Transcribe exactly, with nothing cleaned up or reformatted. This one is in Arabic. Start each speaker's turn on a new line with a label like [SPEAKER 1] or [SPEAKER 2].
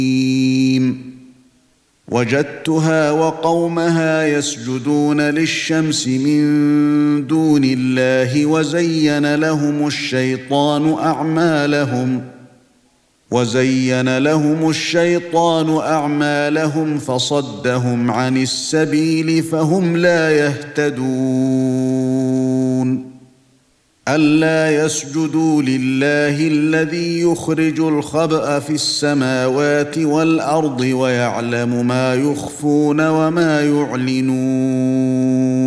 [SPEAKER 1] وجدتها وقومها يسجدون للشمس من دون الله وزين لهم الشيطان أعمالهم وزين لهم الشيطان أعمالهم فصدهم عن السبيل فهم لا يهتدون ألا يسجدوا لله الذي يخرج الخبأ في السماوات والأرض ويعلم ما يخفون وما يعلنون